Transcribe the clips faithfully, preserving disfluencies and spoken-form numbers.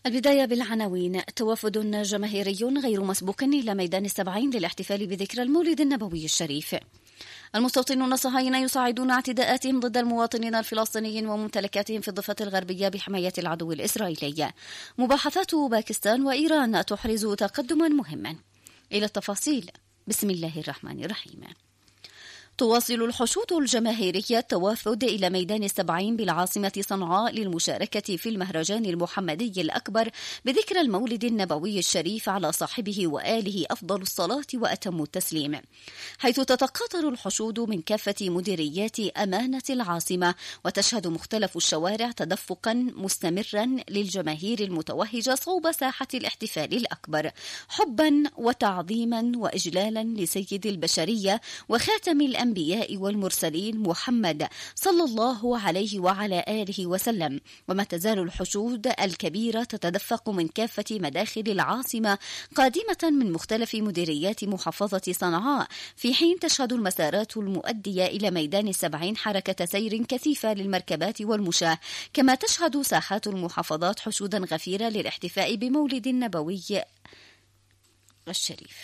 البداية بالعناوين. توافد جماهيري غير مسبوق إلى ميدان السبعين للاحتفال بذكرى المولد النبوي الشريف. المستوطنون الصهاينة يصعدون اعتداءاتهم ضد المواطنين الفلسطينيين وممتلكاتهم في الضفة الغربية بحماية العدو الإسرائيلي. مباحثات باكستان وإيران تحرز تقدما مهما. إلى التفاصيل. بسم الله الرحمن الرحيم. تواصل الحشود الجماهيرية التوافد إلى ميدان السبعين بالعاصمة صنعاء للمشاركة في المهرجان المحمدي الأكبر بذكرى المولد النبوي الشريف على صاحبه وآله أفضل الصلاة وأتم التسليم، حيث تتقاطر الحشود من كافة مديريات أمانة العاصمة، وتشهد مختلف الشوارع تدفقا مستمرا للجماهير المتوهجة صوب ساحة الاحتفال الأكبر، حبا وتعظيما وإجلالا لسيد البشرية وخاتم الأنبياء الأنبياء والمرسلين محمد صلى الله عليه وعلى آله وسلم. وما تزال الحشود الكبيرة تتدفق من كافة مداخل العاصمة قادمة من مختلف مديريات محافظة صنعاء، في حين تشهد المسارات المؤدية إلى ميدان السبعين حركة سير كثيفة للمركبات والمشاة، كما تشهد ساحات المحافظات حشودا غفيرة للاحتفاء بمولد النبوي الشريف.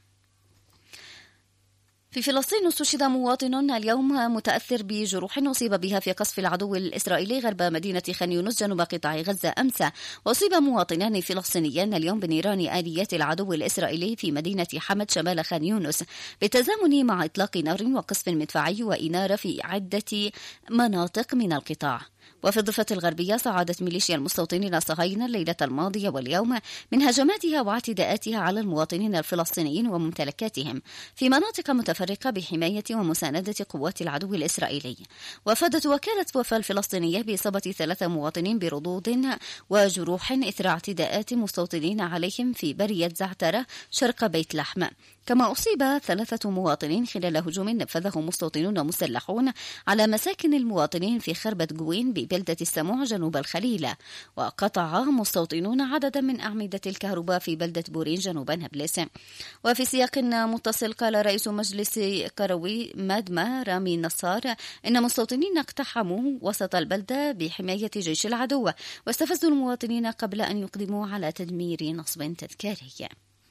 في فلسطين استشهد مواطن اليوم متأثر بجروح أصيب بها في قصف العدو الإسرائيلي غرب مدينة خان يونس جنوب قطاع غزة أمس. وأصيب مواطنان فلسطينيان اليوم بنيران آليات العدو الإسرائيلي في مدينة حمد شمال خان يونس، بالتزامن مع إطلاق نار وقصف مدفعي وإنارة في عدة مناطق من القطاع. وفي الضفة الغربية صعدت ميليشيا المستوطنين الصهاينة الليلة الماضية واليوم من هجماتها واعتداءاتها على المواطنين الفلسطينيين وممتلكاتهم في مناطق متفرقة بحماية ومساندة قوات العدو الإسرائيلي. وافادت وكالة وفاء الفلسطينية بإصابة ثلاثة مواطنين بردود وجروح إثر اعتداءات مستوطنين عليهم في برية زعترة شرق بيت لحم. كما أصيب ثلاثة مواطنين خلال هجوم نفذه مستوطنون مسلحون على مساكن المواطنين في خربة جوين ببلدة السموع جنوب الخليل. وقطع مستوطنون عددا من أعمدة الكهرباء في بلدة بورين جنوب نابلس. وفي سياق متصل قال رئيس مجلس قروي مادما رامي نصار إن مستوطنين اقتحموا وسط البلدة بحماية جيش العدو واستفزوا المواطنين قبل أن يقدموا على تدمير نصب تذكاري.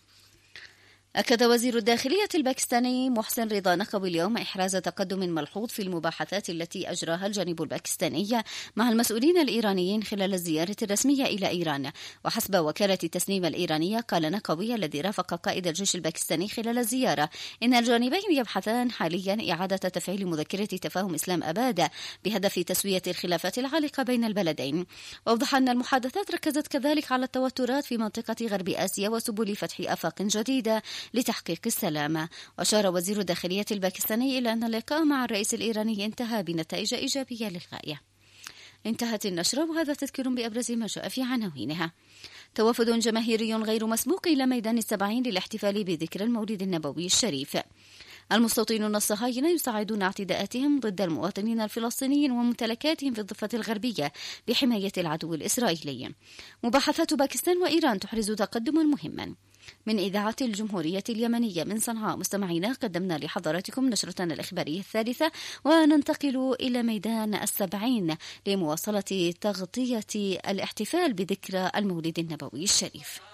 أكد وزير الداخلية الباكستاني محسن رضا نقوي اليوم إحراز تقدم ملحوظ في المباحثات التي أجراها الجانب الباكستاني مع المسؤولين الإيرانيين خلال الزيارة الرسمية إلى إيران. وحسب وكالة التسنيم الإيرانية قال نقوي الذي رافق قائد الجيش الباكستاني خلال الزيارة إن الجانبين يبحثان حاليا إعادة تفعيل مذكرة تفاهم إسلام أباد بهدف تسوية الخلافات العالقة بين البلدين. وأوضح أن المحادثات ركزت كذلك على التوترات في منطقة غرب آسيا وسبل فتح آفاق جديدة لتحقيق السلام. وأشار وزير الداخلية الباكستاني إلى أن اللقاء مع الرئيس الإيراني انتهى بنتائج إيجابية للغاية. انتهت النشرة وهذا تذكير بأبرز ما جاء في عناوينها. توافد جماهيري غير مسبوق إلى ميدان السبعين للاحتفال بذكرى المولد النبوي الشريف. المستوطنون الصهاينة يصعدون اعتداءاتهم ضد المواطنين الفلسطينيين وممتلكاتهم في الضفة الغربية بحماية العدو الإسرائيلي. مباحثات باكستان وإيران تحرز تقدما مهما. من إذاعة الجمهورية اليمنية من صنعاء مستمعينا قدمنا لحضراتكم نشرتنا الإخبارية الثالثة، وننتقل إلى ميدان السبعين لمواصلة تغطية الاحتفال بذكرى المولد النبوي الشريف.